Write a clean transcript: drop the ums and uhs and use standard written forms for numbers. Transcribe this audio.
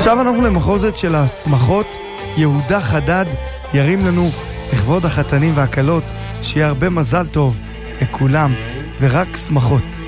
עכשיו אנחנו למחוזת של השמחות. יהודה חדד ירים לנו לכבוד החתנים והקלות, שיהיה הרבה מזל טוב לכולם ורק שמחות.